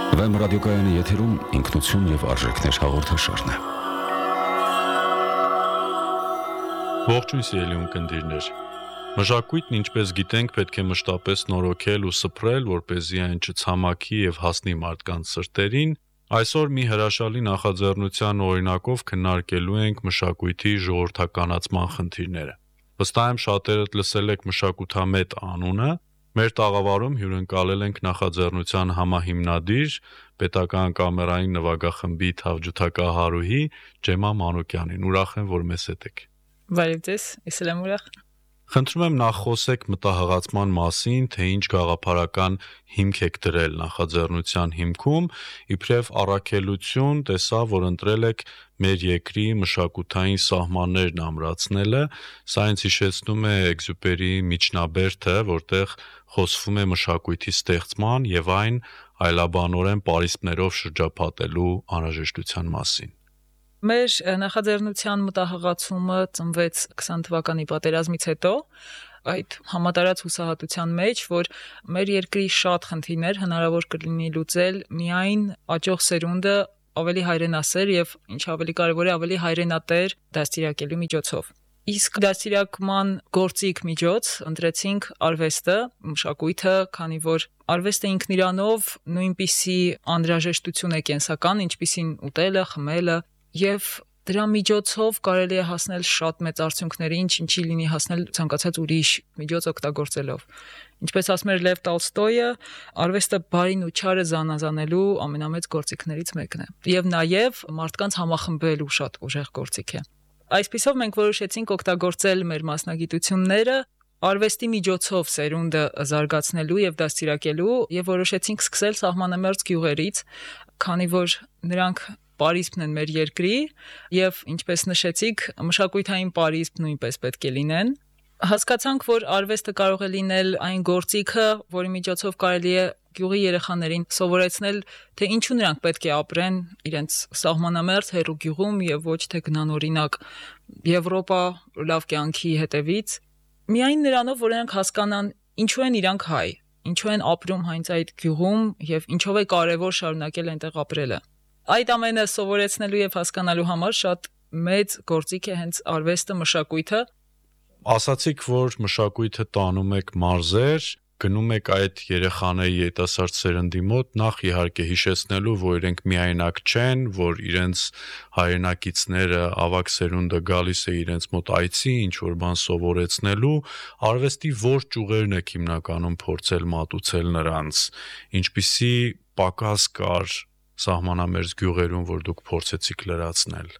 Վեմ ռադիոկայանի եթերում ինքնություն և արժեքներ հաղորդաշարն է։ Ողջույն սիրելի ունկնդիրներ։ Մշակույթն, ինչպես գիտենք, պետք է մշտապես նորոգել ու սփռել, որպեսզի այն չցամաքի եւ հասնի մարդկանց սրտերին։ Այսօր մի հրաշալի նախաձեռնության օրինակով քննարկելու ենք մշակույթի ժողովրդականացման խնդիրները։ Վստահ եմ շատերդ լսել եք մշակութամետ անունը։ Մեր տաղավարում հյուրընկալել ենք նախաձեռնության համահիմնադիր, պետական կամերային նվագախմբի թավջութակահարուհի Ջեմա Մանուկյանին։ Ուրախ եմ, որ մեզ հետ եք։ Բարև ձեզ, ես եմ ուրախ։ Խնդրում եմ նախ խոսեք մտահղացման մասին, թե ինչ գաղափարական հիմք եք դրել նախաձեռնության հիմքում, իբրև առաքելություն տեսա, որ ընտրել եք մեր երկրի մշակութային սահմաններն ամրացնելը, սա ինձ հիշեցնում է Էքզյուպերիի Միջնաբերդը, որտեղ խոսվում է մշակույթի ստեղծման եւ այն այլաբանորեն պարիսպներով շրջապատելու անհրաժեշտության մասին։ Մեր նախաձեռնության մտահղացումը ծնվեց 20 թվականի պատերազմից հետո, այդ համատարած հուսահատության մեջ, որ մեր երկրի շատ խնդիրներ հնարավոր կլինի լուծել միայն աճող սերունդը ավելի հայրենասեր եւ ինչ ավելի կարեւոր է, ավելի հայրենատեր դաստիարակելու միջոցով։ Իսկ դաստիարակման գործիք միջոց ընտրեցինք արվեստը, մշակույթը, քանի որ արվեստը ինքն իրանով նույնպիսի անհրաժեշտություն է կենսական, ինչպիսին ուտելը, խմելը, եւ դրա միջոցով կարելի է հասնել շատ մեծ արդյունքների, ինչի լինի հասնել ցանկացած ուրիշ միջոց օգտագործելով։ Ինչպես ասում էր Լև Տոլստոյը, արվեստը բարին ու չարը զանազանելու ամենամեծ գործիքներից մեկն է։ Եվ նաեւ մարդկանց համախմբելու շատ ուժեղ գործիք է։ Այսպիսով մենք որոշեցինք օգտագործել մեր մասնագիտությունները արվեստի միջոցով սերունդը զարգացնելու եւ դաստիարակելու եւ որոշեցինք սկսել սահմանամերձ գյուղերից, քանի որ նրանք պարիսպն են մեր երկրի եւ ինչպես նշեցիք, մշակութային պարիսպ նույնպես պետք է լինեն։ Հասկացանք, որ արվեստը կարող է լինել այն գործիքը, որի միջոցով կարելի է գյուղի երեխաներին սովորեցնել, թե ինչու նրանք պետք է ապրեն իրենց սահմանամերձ հեռու գյուղում եւ ոչ թե գնանօրինակ Եվրոպա լավ կյանքի հետևից։ Միայն նրանով, որ նրանք հասկանան ինչու են իրանք հայ, ինչու են ապրում հենց այդ գյուղում եւ ինչով է կարեւոր շարունակել այնտեղ ապրելը։ Այդ ամենը սովորեցնելու եւ հասկանալու համար շատ մեծ գործիք է հենց արվեստը, մշակույթը։ Ասացիք, որ մշակույթը տանում եք մարզեր, գնում եք այդ երեխաների երիտասարդ սերնդի մոտ, նախ իհարկե հիշեցնելու, որ իրենք միայնակ չեն, որ իրենց հայրենակիցները, ավագ սերունդը գալիս է իրենց մոտ այցի, ինչ որ բան սովորեցնելու, արվեստի որ ճյուղերն եք հիմնականում փորձել մատուցել նրանց, ինչպիսի պակաս կար սահմանամերձ գյուղերում, որ դուք փորձեցիք լրացնել։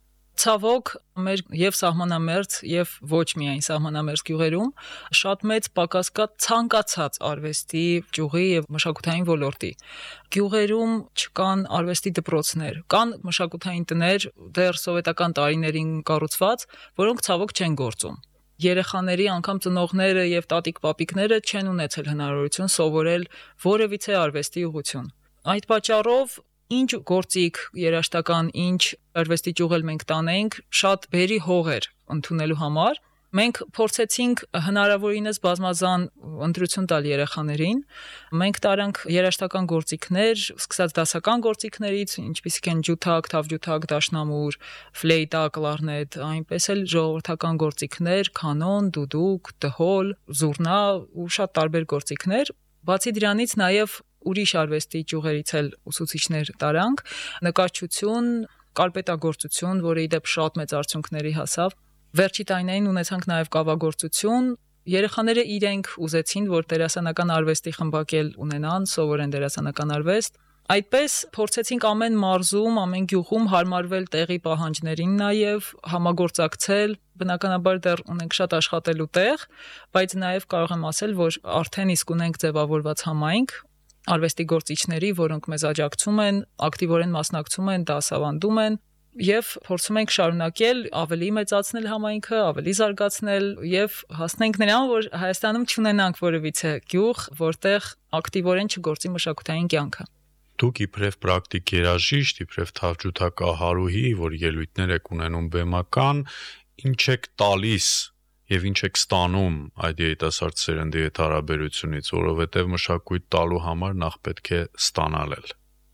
Ցավոք, մեր եւ սահմանամերձ եւ ոչ միայն սահմանամերձ գյուղերում շատ մեծ պակաս կա ցանկացած արվեստի ճյուղի եւ մշակութային ոլորտի։ Գյուղերում չկան արվեստի դպրոցներ, կան մշակութային տներ դեռ սովետական տարիներին կառուցված, որոնք ցավոք չեն գործում։ Երեխաների անգամ ծնողները եւ տատիկ-պապիկները չեն ունեցել հնարավորություն սովորել որևիցե արվեստի ուղղություն։ Այդ պատճառով ինչ գործիք երաշտական, ինչ արվեստի ճյուղ էլ մենք տանենք, շատ բերի հող էր ընդունելու համար։ Մենք փորձեցինք հնարավորինս բազմազան ընտրություն տալ երեխաներին։ Մենք տարանք երաշտական գործիքներ, սկսած դասական գործիքներից, ինչպիսիք են ջութակ, թավջութակ, դաշնամուր, ֆլեյտա, կլարնետ, այնպես էլ ժողովրդական գործիքներ, կանոն, դուդուկ, դհոլ, զուռնա ու շատ տարբեր գործիքներ։ Բացի դրանից նաև ուրիշ արվեստի ճյուղերից էլ ուսուցիչներ տարանք, նկարչություն, կարպետագործություն, որը ի դեպ շատ մեծ արդյունքների հասավ։ Վերջի տարիներին ունեցանք նաև կավագործություն։ Երեխաները իրենք ուզեցին, որ դերասանական արվեստի խմբակել ունենան, սովորեն դերասանական արվեստ։ Այդպես փորձեցինք ամեն մարզում, ամեն գյուղում հարմարվել տեղի պահանջներին նաև, համագործակցել։ Բնականաբար դեռ ունենք շատ աշխատելու տեղ, բայց նաև կարող եմ ասել, որ արդեն իսկ ունենք ձևավորված համայնք արվեստի գործիչների, որոնք մեզ աջակցում են, ակտիվորեն մասնակցում են, դասավանդում են եւ փորձում ենք շարունակել ավելի մեծացնել համայնքը, ավելի զարգացնել եւ հասնենք նրան, որ Հայաստանում չունենանք որևիցե գյուղ, որտեղ ակտիվորեն չգործի մշակութային կյանքը։ Դուք իբրև պրակտիկ երաժիշտ, իբրև թավջութակահարուհի, որ ելույթներ եք ունենում բեմական, ինչ եք տալիս եւ ինչ եք ստանում այդ երիտասարդ սերնդի հետ հարաբերությունից, որովհետեւ մշակույթ տալու համար նախ պետք է ստանալ էլ։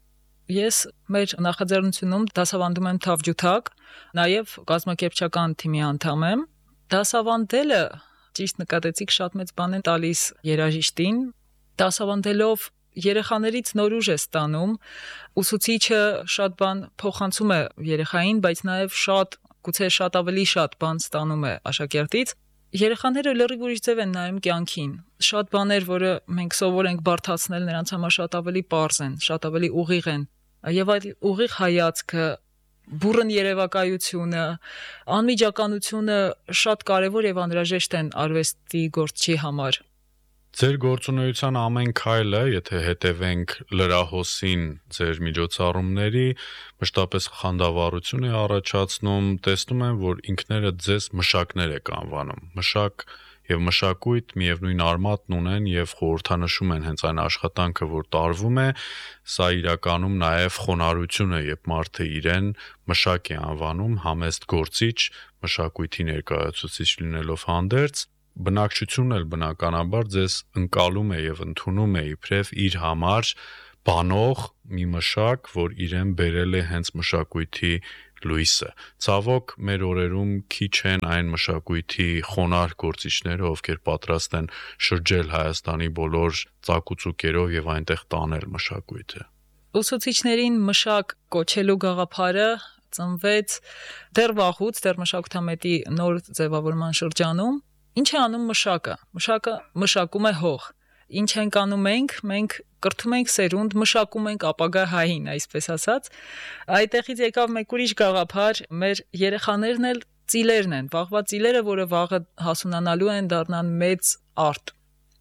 Ես մեր նախաձեռնությունում դասավանդում եմ թավջութակ, նաև կազմակերպչական թիմի անդամ եմ։ Դասավանդելը, ճիշտ նկատեցիք, շատ մեծ բան է տալիս երաժիշտին։ Դասավանդելով երեխաներից նոր ուժ է ստանում, ուսուցիչը շատ բան փոխանցում է երեխային, բայց նաև գուցե շատ ավելի շատ բան ստանում է աշակերտից։ Երեխաները լրիվ ուրիշ ձև են նայում կյանքին։ Շատ բաներ, որը մենք սովոր ենք բարդացնել, նրանց համար շատ ավելի պարզ են, շատ ավելի ուղիղ են։ Եվ այդ ուղիղ հայացքը, բուռն երևակայությունը, անմիջականությունը շատ կարևոր եւ անհրաժեշտ են արվեստի գործչի համար։ Ձեր գործունեության ամեն քայլը, եթե հետևենք լրահոսին ձեր միջոցառումների, մշտապես խանդավառություն է առաջացնում, տեսնում եմ, որ ինքներդ ձեզ մշակներ եք անվանում։ Մշակ եւ մշակույթ միևնույն արմատն ունեն եւ խորհրդանշում են հենց այն աշխատանքը, որ տարվում է, սա իրականում նաեւ խոնարհություն է, երբ մարդը իրեն մշակ է անվանում, համեստ գործիչ, մշակույթի ներկայացուցիչ լինելով հանդերձ, բնակչությունն էլ բնականաբար ձեզ ընկալում է եւ ընդունում է իբրև իր համար բանող մի մշակ, որ իրեն բերել է հենց մշակույթի լույսը։ Ցավոք, մեր օրերում քիչ են այն մշակույթի խոնարհ գործիչները, ովքեր պատրաստ են շրջել Հայաստանի բոլոր ծակուցուկերով եւ այնտեղ տանել մշակույթը։ Ուսուցիչներին մշակ կոչելու գաղափարը ծնվեց դեռ վաղուց, դեռ մշակութամետի նոր ձևավորման շրջանում։ Ինչ է անում մշակը։ Մշակը մշակում է հող։ Ինչ ենք անում մենք կրթում ենք սերունդ, մշակում ենք ապագա հային, այսպես ասած։ Այդտեղից եկավ մեկ ուրիշ գաղափար, մեր երեխաներն էլ ծիլերն են, վաղվա ծիլերը, որը վաղը հասունանալու են, դառնան մեծ արտ։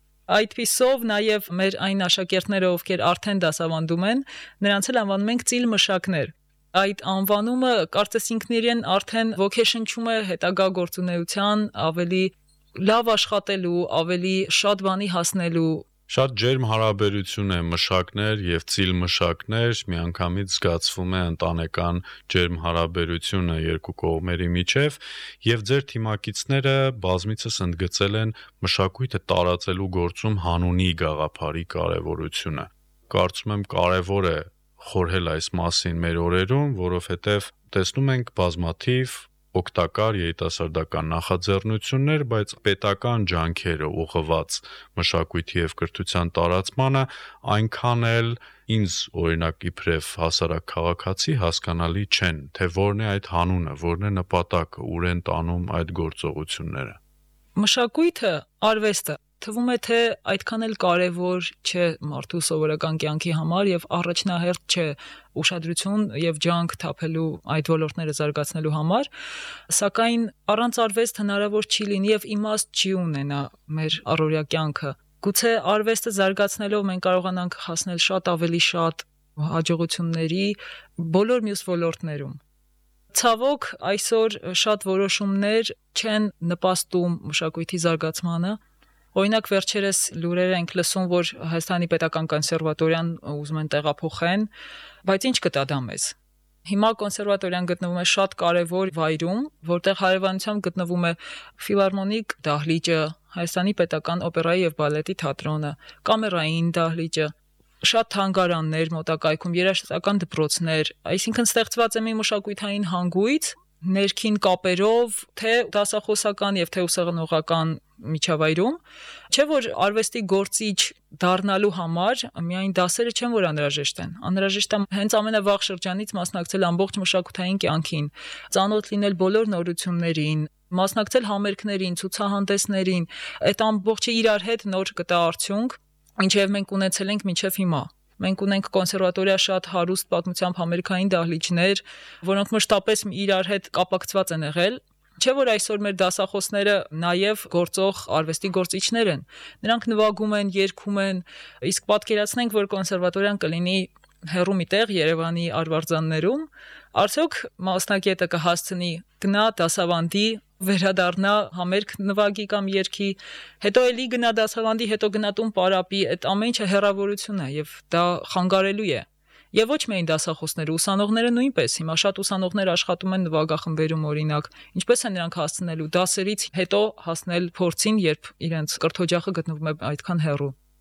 Այդպիսով նաև մեր այն աշակերտները, ովքեր արդեն դասավանդում են, նրանց էլ անվանում ենք ծիլ մշակներ։ Այդ անվանումը կարծես ինքնիրեն արդեն ոգեշնչում է հետագա գործունեության ավելի լավ աշխատելու, ավելի շատ բանի հասնելու։ Շատ ջերմ հարաբերություն է մշակներ եւ ծիլ մշակներ, միանգամից զգացվում է ընտանեկան ջերմ հարաբերությունը երկու կողմերի միջև, եւ ձեր թիմակիցները բազմիցս ընդգծել են մշակույթը տարածելու գործում հանունի գաղափարի կարեւորությունը։ Կարծում եմ կարեւոր է խորհել այս մասին մեր օրերում, որովհետեւ տեսնում ենք բազմաթիվ օգտակար երիտասարդական նախաձեռնություններ, բայց պետական ջանքերը ուղղված մշակույթի եւ կրթության տարածմանը այնքան էլ ինձ օրինակ իբրև հասարակ քաղաքացի հասկանալի չեն, թե որն է այդ հանունը, որն է նպատակը, ուր են տանում այդ գործողությունները։ Մշակույթը, արվեստը թվում է թե այդքան էլ կարևոր չէ մարդու սովորական կյանքի համար եւ առաջնահերթ չէ ուշադրություն եւ ջանք թափելու այդ ոլորտները զարգացնելու համար, սակայն առանց արվեստ հնարավոր չի լինի եւ իմաստ չի ունենա մեր առօրյա կյանքը։ Գուցե արվեստը զարգացնելով մենք կարողանանք հասնել շատ ավելի շատ հաջողությունների բոլոր մյուս ոլորտներում։ Ցավոք, այսօր շատ որոշումներ չեն նպաստում մշակույթի զարգացմանը։ Օրինակ վերջերս լուրեր ենք լսում, որ Հայաստանի պետական կոնսերվատորիան ուզում են տեղափոխեն, բայց ինչ կտա դա մեզ։ Հիմա կոնսերվատորիան գտնվում է շատ կարևոր վայրում, որտեղ հարևանությամբ գտնվում է ֆիլհարմոնիկ դահլիճը, Հայաստանի պետական օպերայի եւ բալետի թատրոնը, կամերային դահլիճը, շատ թանգարաններ մոտակայքում, երաժշտական դպրոցներ, այսինքն ստեղծված է մի մշակութային հանգույց ներքին կապերով, թե դասախոսական եւ թե ուսանողական միջավայրում, չէ որ արվեստի գործիչ դառնալու համար միայն դասերը չեն որ անհրաժեշտ են։ Անհրաժեշտ է հենց ամենավաղ շրջանից մասնակցել ամբողջ մշակութային կյանքին, ծանոթ լինել բոլոր նորություններին, մասնակցել համերգներին, ցուցահանդեսներին, այդ ամբողջը իրար հետ նոր կտա արդյունք, ինչև մենք ունեցել ենք մինչև հիմա։ Մենք ունենք կոնսերվատորիա շատ հարուստ պատմությամբ համերգային դահլիճներ, որոնք մշտապես իրար հետ կապակցված են եղել։ Չէ որ այսօր մեր դասախոսները նաև գործող արվեստի գործիչներ են։ Նրանք նվագում են, երգում են, իսկ պատկերացնենք, որ կոնսերվատորիան կլինի հեռու մի տեղ Երևանի արվարձաններում, արդյոք մասնակետը կհասցնի գնա դասավանդի, վերադառնա համերգ նվագի կամ երգի, հետո էլի գնա դասավանդի, հետո գնա տուն պարապի, այդ ամեն ինչը հեռավորություն է եւ դա խանգարելու է։ Եվ ոչ միայն դասախոսները, ուսանողները նույնպես, հիմա շատ ուսանողներ աշխատում են նվագախմբերում օրինակ, ինչպես են նրանք հասցնելու դասերից հետո հասնել փորձին, երբ իրենց կրթօջախը գտնվում է այդքան հեռու։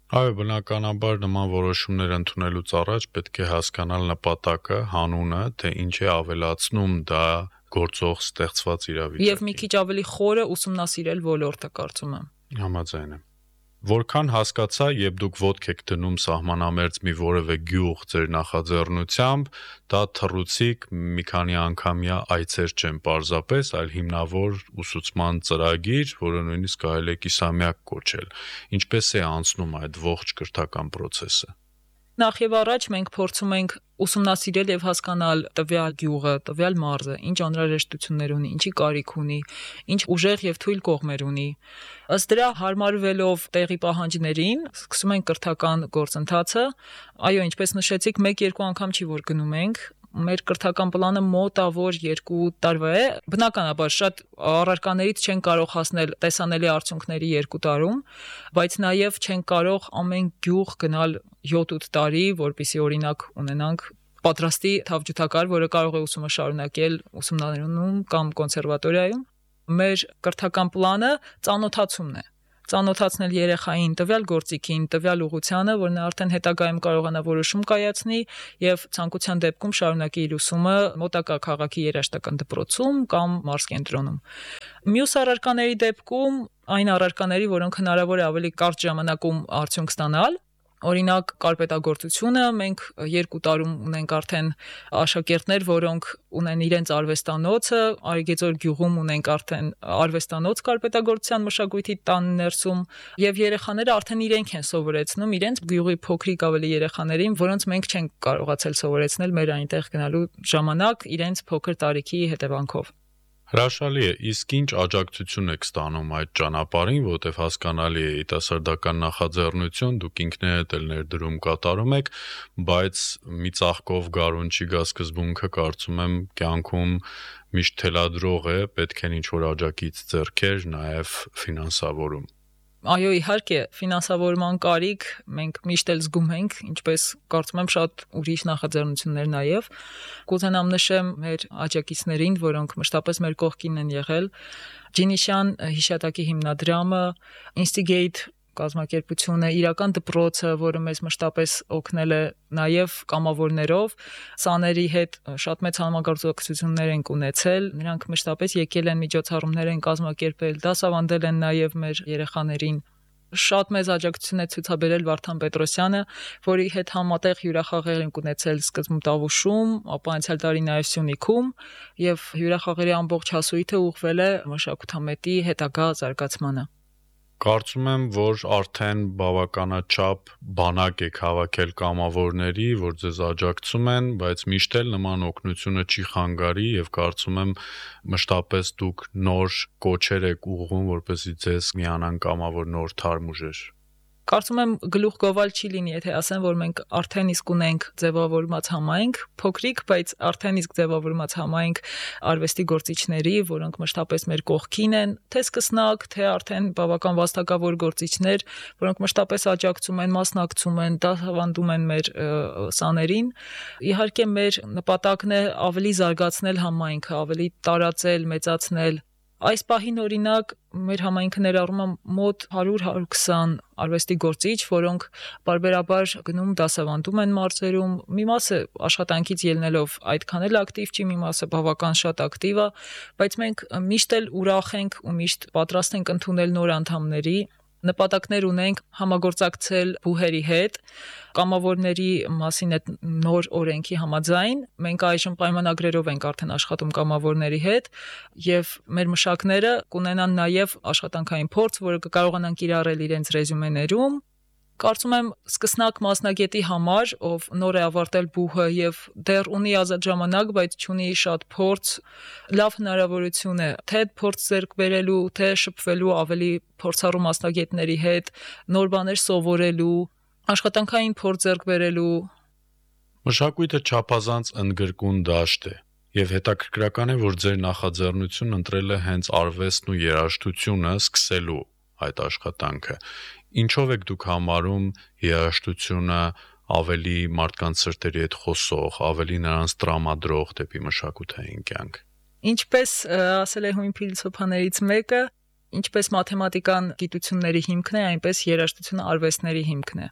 Այո, բնականաբար նման որոշումներ ընդունելուց առաջ պետք է հասկանալ նպատակը, հանունը, թե ինչ է ավելացնում դա գործող ստեղծված իրավիճակին։ Եվ մի քիչ ավելի խորը ուսումնասիրել ոլորտը, կարծում եմ։ Համաձայն եմ։ Որքան հասկացա, երբ դուք ոտք եք դնում սահմանամերձ մի որևէ գյուղ ձեր նախաձեռնությամբ, դա թռուցիկ մի քանի անգամյա այցեր չեն պարզապես, այլ հիմնավոր ուսուցման ծրագիր, որը նույնիսկ կարելի է կիսամյակ կոչել։ Ինչպես է անցնում այդ ողջ կրթական process-ը։ Նախ եւ առաջ մենք փորձում ենք ուսումնասիրել եւ հասկանալ տվյալ գյուղը, տվյալ մարզը, ինչ անհրաժեշտություններ ունի, ինչի կարիք ունի, ինչ ուժեղ եւ թույլ կողմեր ունի։ Ըստ դրա հարմարվելով տեղի պահանջներին, սկսում ենք կրթական գործընթացը։ Այո, ինչպես նշեցիք, 1-2 անգամ չի որ գնում ենք։ Մեր կրթական պլանը մոտավոր 2 տարվա է։ Բնականաբար շատ առարկաներից չեն կարող հասնել տեսանելի արդյունքների 2 տարում, բայց նաև չեն կարող ամեն գյուղ գնալ 7-8 տարի, որպեսզի օրինակ ունենանք պատրաստի թավջութակար, որը կարող է ուսումը շարունակել ուսումնարանում կամ կոնսերվատորիայում։ Մեր կրթական պլանը ծանոթացումն է։ Ծանոթացնել երեխային տվյալ գործիքին, տվյալ ուղղությանը, որ նա արդեն հետագայում կարողանա որոշում կայացնի եւ ցանկության դեպքում շարունակի իր ուսումը մոտակա քաղաքի երաժշտական դպրոցում կամ մարզկենտրոնում։ Մյուս առարկաների դեպքում այն առարկաների, որոնք հնարավոր է ավելի կարճ ժամանակում արդյունք ստանալ, օրինակ կարպետագործությունը, մենք 2 տարում ունենք արդեն աշակերտներ, որոնք ունեն իրենց արվեստանոցը, Արիգեծոր գյուղում ունենք արդեն արվեստանոց կարպետագործության մշակույթի տան ներսում, եւ երեխաները արդեն իրենք են սովորեցնում իրենց գյուղի փոքրիկ ավելի երեխաներին, որոնց մենք չենք կարողացել սովորեցնել մեր այնտեղ գնալու ժամանակ իրենց փոքր տարիքի հետևանքով։ Հրաշալի է, իսկ ինչ աջակցություն եք ստանում այդ ճանապարհին, որտեղ հասկանալի է երիտասարդական նախաձեռնություն, դուք ինքներդ էլ ներդրում կատարում եք, բայց մի ծաղկով գարուն չի գա սկզբունքը, կարծում եմ կյանքում միշտ թելադրող է, պետք է ինչ-որ աջակից ձեռքեր, նաև ֆինանսավորում։ Այո, իհարկե, ֆինանսավորման կարիք մենք միշտ էլ զգում ենք, ինչպես կարծում եմ շատ ուրիշ նախաձեռնություններ նաև։ Կուզենամ նշեմ մեր աջակիցներին, որոնք մշտապես մեր կողքին են եղել։ Ջինիշյան հիշատակի հիմնադրամը, Instigate կազմակերպությունը, իրական դպրոցը, որը մեզ մշտապես օգնել է նաև կամավորներով, սաների հետ շատ մեծ համագործակցություններ ենք ունեցել, նրանք մշտապես եկել են միջոցառումներ են կազմակերպել, դասավանդել են նաև մեր երեխաներին։ Շատ մեծ աջակցություն է ցուցաբերել Վարդան Պետրոսյանը, որի հետ համատեղ հյուրախաղեր ենք ունեցել սկզբում Տավուշում, ապա անցյալ տարի նաև Սյունիքում, եւ հյուրախաղերի ամբողջ հասույթը ուղղվել է մշակութամետի հետագա զարգացմանը։ Կարծում եմ, որ արդեն բավականաչափ բանակ եք հավաքել կամավորների, որ ձեզ աջակցում են, բայց միշտ էլ նման օգնությունը չի խանգարի եւ կարծում եմ մշտապես դուք նոր կոչեր եք ուղղում, որպեսզի ձեզ միանան կամավոր նոր թարմ ուժեր։ Կարծում եմ գլուխ գովալ չի լինի, եթե ասեմ, որ մենք արդեն իսկ ունենք ձևավորված համայնք, փոքրիկ, բայց արդեն իսկ ձևավորված համայնք արվեստի գործիչների, որոնք մշտապես մեր կողքին են, թե սկսնակ, թե արդեն բավական վաստակավոր գործիչներ, որոնք մշտապես աջակցում են, մասնակցում են, դասավանդում են մեր սաներին։ Իհարկե մեր նպատակն է ավելի զարգացնել համայնքը, ավելի տարածել, մեծացնել։ Այս պահին օրինակ մեր համայնքը ներառում է մոտ 100-120 արվեստի գործիչ, որոնք բարբերաբար գնում դասավանդում են մարզերում, մի մասը աշխատանքից ելնելով այդքան էլ ակտիվ չի, մի մասը բավական շատ ակտիվ է, բայց մենք միշտ էլ ուրախ ենք ու միշտ պատրաստ ենք ընդունել նոր անդամների։ Նպատակներ ունենք համագործակցել բուհերի հետ, կամավորների մասին այդ նոր օրենքի համաձայն մենք այժմ պայմանագրերով ենք արդեն աշխատում կամավորների հետ եւ մեր մշակները կունենան նաեւ աշխատանքային փորձ, որը կկարողանան կիրառել իրենց ռեզյումեներում։ Կարծում եմ սկսնակ մասնագետի համար, ով նոր է ավարտել բուհը եւ դեռ ունի ազատ ժամանակ, բայց չունի շատ փորձ, լավ հնարավորություն է թե փորձ ձեռք բերելու, թե շփվելու ավելի փորձառու մասնագետների հետ, նոր բաներ սովորելու, աշխատանքային փորձ ձեռք բերելու։ Մշակույթը չափազանց ընդգրկուն դաշտ է եւ հետաքրքրական է, որ ձեր նախաձեռնությունն ընտրել է հենց արվեստն ու երաժշտությունը սկսելու այդ աշխատանքը։ Ինչով եք դուք համարում երաժշտությունը ավելի մարդկանց սրտերի հետ խոսող, ավելի նրանց տրամադրող դեպի մշակութային կյանք։ Ինչպես ասել է հույն փիլիսոփաներից մեկը, ինչպես մաթեմատիկան գիտությունների հիմքն է, այնպես երաժշտությունը արվեստների հիմքն է։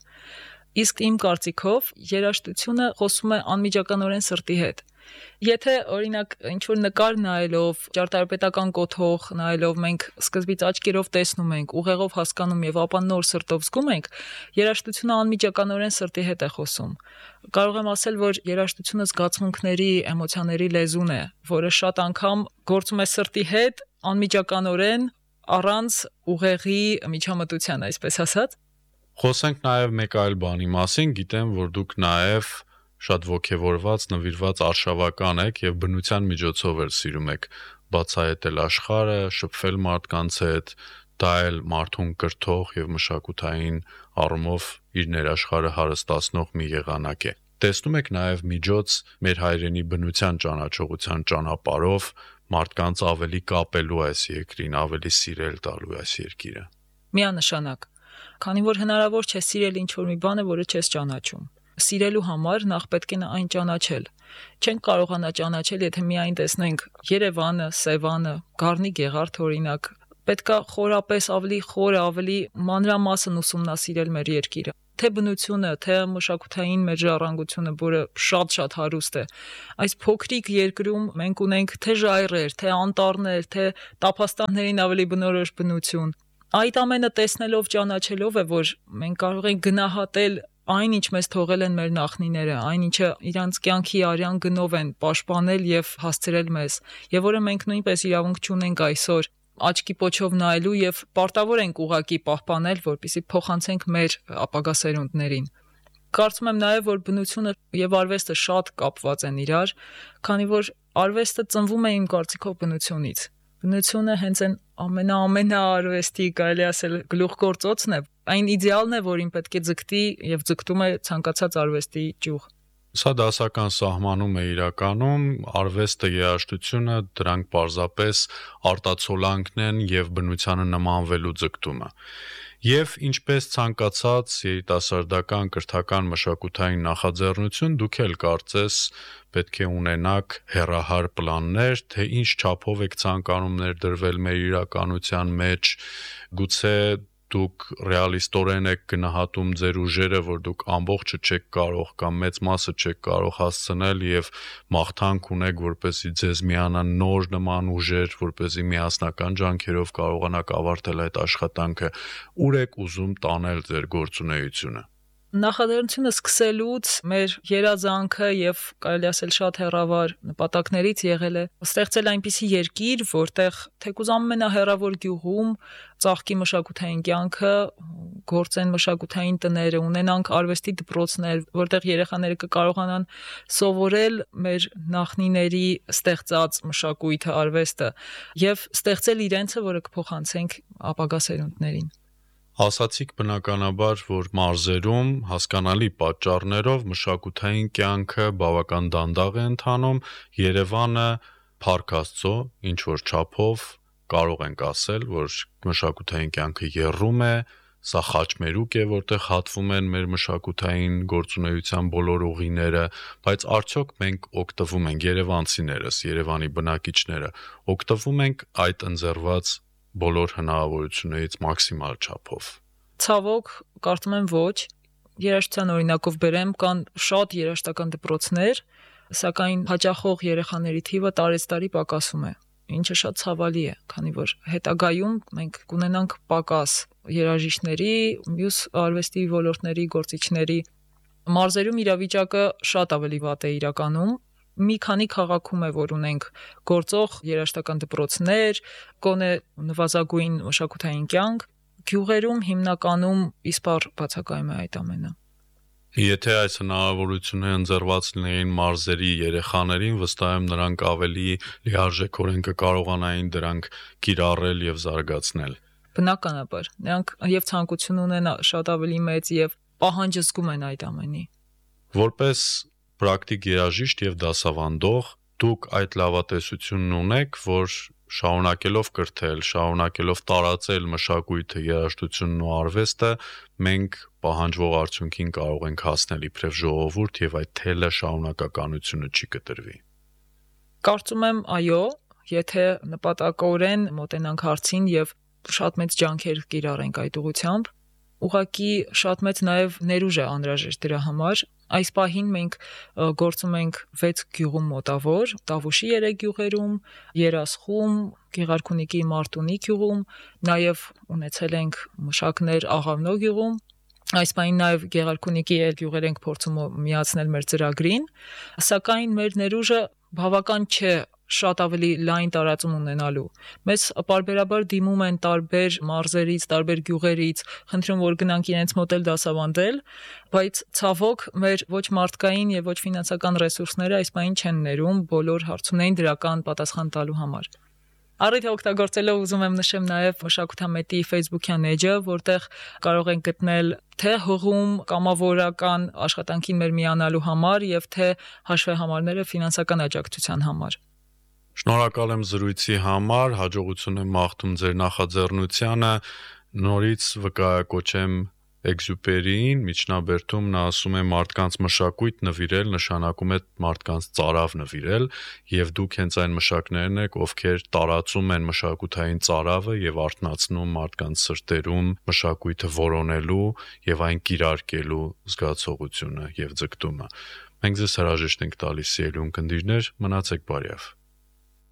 Իսկ իմ կարծիքով երաժշտությունը խոսում է անմիջականորեն սրտի հետ։ Եթե օրինակ ինչ-որ նկար նայելով, ճարտարապետական կոթող նայելով մենք սկզբից աչքերով տեսնում ենք, ուղեղով հասկանում եւ ապա նոր սրտով զգում ենք, երաժշտությունը անմիջականորեն սրտի հետ է խոսում։ Կարող եմ ասել, որ երաժշտությունը զգացմունքների, էմոցիաների լեզուն է, որը շատ անգամ գործում է սրտի հետ անմիջականորեն առանց ուղեղի միջամտության, այսպես ասած։ Խոսենք նաև մեկ այլ բանի մասին, գիտեմ, որ դուք նաև շատ ոգևորված, նվիրված արշավական եք եւ բնության միջոցով էլ սիրում եք բացահայտել աշխարհը, շփվել մարդկանց հետ, դա էլ մարդուն կրթող եւ մշակութային առումով իր ներաշխարհը հարստացնող մի եղանակ է։ Տեսնում եք նաև միջոց մեր հայրենի բնության ճանաչողության ճանապարհով մարդկանց ավելի կապելու այս երկրին, ավելի սիրել տալու այս երկիրը։ Միանշանակ, քանի որ հնարավոր չէ սիրել ինչ-որ մի բանը, որը չես ճանաչում։ Սիրելու համար նախ պետք է այն ճանաչել։ Չենք կարողանա ճանաչել, եթե միայն տեսնենք Երևանը, Սևանը, Գառնի Գեղարդ օրինակ։ Պետքա խորապես ավելի խորը, ավելի մանրամասն ուսումնասիրել մեր երկիրը։ Թե բնությունը, թե մշակութային մեր ժառանգությունը, որը շատ հարուստ է։ Այս փոքրիկ երկրում մենք ունենք թե ժայռեր, թե անտառներ, թե տափաստաններին ավելի բնորոշ բնություն։ Այդ ամենը տեսնելով, ճանաչելով է, որ մենք կարող ենք գնահատել այն, ինչ մեզ թողել են մեր նախնիները, այն ինչը իրանց կյանքի արյան գնով են պաշտպանել եւ հասցրել մեզ, եւ որը մենք նույնպես իրավունք չունենք այսօր աչքի պոչով նայելու եւ պարտավոր ենք ուղակի պահպանել, որպեսզի փոխանցենք մեր ապագա սերունդներին։ Կարծում եմ նաեւ, որ բնությունը եւ արվեստը շատ կապված են իրար, քանի որ արվեստը ծնվում է իմ կարծիքով բնությունից։ Բնությունը հենց այն ամենաարվեստի, կարելի ասել, գլուխգործոցն է, այն իդեալն է, որին պետք է ձգտի եւ ձգտում է ցանկացած արվեստի ճյուղ։ Սա դասական սահմանում է իրականում, արվեստը, երաժշտությունը, դրանք պարզապես արտացոլանքն են եւ բնությանը նմանվելու ձգտումը։ Եվ ինչպես ցանկացած երիտասարդական կրթական մշակութային նախաձեռնություն, դուք էլ կարծես պետք է ունենաք հեռահար պլաններ, թե ինչ չափով եք ցանկանում ներդրվել մեր իրականության մեջ, գուցե դուք ռեալիստորեն եք գնահատում ձեր ուժերը, որ դուք ամբողջը չեք կարող կամ մեծ մասը չեք կարող հասցնել եւ մաղթանք ունեք, որպեսզի ձեզ միանան նոր նման ուժեր, որպեսզի միասնական ջանքերով կարողանաք ավարտել այդ աշխատանքը, ուր եք ուզում տանել ձեր գործունեությունը։ Նախաձեռնությունը սկսելուց մեր երազանքը եւ կարելի ասել շատ հեռավար նպատակներից եղել է ստեղծել այնպիսի երկիր, որտեղ թեկուզ ամենահեռավոր գյուղում ծաղկի մշակութային կյանքը, գործեն մշակութային տները, ունենանք արվեստի դպրոցներ, որտեղ երեխաները կկարողանան սովորել մեր նախնիների ստեղծած մշակույթը, արվեստը եւ ստեղծել իրենցը, որը կփոխանցենք ապագա սերունդներին։ Ասացիք բնականաբար, որ մարզերում հասկանալի պատճառներով մշակութային կյանքը բավական դանդաղ է ընթանում, Երևանը փառք Աստծո, ինչ որ չափով կարող ենք ասել, որ մշակութային կյանքը եռում է, սա խաչմերուկ է, որտեղ հատվում են մեր մշակութային գործունեության բոլոր ուղիները, բայց արդյոք մենք օգտվում ենք երևանցիներս, Երևանի բնակիչները, օգտվում ենք այդ ընձեռված բոլոր հնարավորություններից մաքսիմալ չափով։ Ցավոք, կարծում եմ ոչ։ Երաժշտության օրինակով բերեմ, կան շատ երաժշտական դպրոցներ, սակայն հաճախող երեխաների թիվը տարեցտարի պակասում է, ինչը շատ ցավալի է, քանի որ հետագայում մենք կունենանք պակաս երաժիշտների, մյուս արվեստի ոլորտների գործիչների։ Մարզերում իրավիճակը շատ ավելի վատ է իրականում։ Մի քանի քաղաքում է, որ ունենք գործող երաժշտական դպրոցներ, գոնե նվազագույն մշակութային կյանք, գյուղերում հիմնականում իսպառ բացակայում է այդ ամենը։ Եթե այս հնարավորությունը ընձեռված լինեին մարզերի երեխաներին, վստահ եմ նրանք ավելի լիարժեքորեն կկարողանային դրանք կիրառել եւ զարգացնել։ Բնականաբար, նրանք եւ ցանկություն ունեն շատ ավելի մեծ եւ պահանջ զգում են այդ ամենի։ Որպես պրակտիկ երաժիշտ եւ դասավանդող դուք այդ լավատեսությունն ունեք, որ շարունակելով կրթել, շարունակելով տարածել մշակույթը, երաժշտությունն ու արվեստը, մենք պահանջվող արդյունքին կարող ենք հասնել իբրև ժողովուրդ եւ այդ թելը շարունակականությունը չի կտրվի։ Կարծում եմ, այո, եթե նպատակորեն մոտենանք հարցին եւ շատ մեծ ջանքեր կիրառենք այդ ուղղությամբ։ Ուղղակի շատ մեծ նաև ներուժ է անհրաժեշտ դրա համար։ Այս պահին մենք գործում ենք 6 գյուղում մոտավոր, Տավուշի 3 գյուղերում, Երասխում, Գեղարքունիքի Մարտունի գյուղում, նաև ունեցել ենք մշակներ Աղավնո գյուղում։ Այս պահին նաև Գեղարքունիքի գյուղեր ենք փորձում միացնել մեր ծրագրին, սակայն մեր ներուժը բավական չէ շատ ավելի լայն տարածում ունենալու։ Մեզ պարբերաբար դիմում են տարբեր մարզերից, տարբեր գյուղերից, խնդրում որ գնանք իրենց մոտ էլ դասավանդել, բայց ցավոք մեր ոչ մարդկային եւ ոչ ֆինանսական ռեսուրսները այս պահին չեն ներում բոլոր հարցումներին դրական պատասխան տալու համար։ Առիթը օգտագործելով ուզում եմ նշեմ նաև մշակութամետի Facebook-յան էջը, որտեղ կարող են գտնել թե հղում կամավորական աշխատանքին մեր միանալու համար եւ թե հաշվեհամարները ֆինանսական աջակցության համար։ Շնորհակալ եմ զրույցի համար, հաջողություն եմ մաղթում ձեր նախաձեռնությանը, նորից վկայակոչեմ Էքզյուպերիին, միջնաբերդում նա ասում է մարդկանց մշակույթ նվիրել նշանակում է մարդկանց ծարավ նվիրել եւ դուք հենց այն մշակներն եք, ովքեր տարածում են մշակութային ծարավը եւ արթնացնում մարդկանց սրտերում մշակույթը որոնելու եւ այն կիրարկելու զգացողությունը եւ ձգտումը։ Մենք ձեզ հրաժեշտ ենք տալիս, սիրելի ունկնդիրներ, մնացեք բարյավ։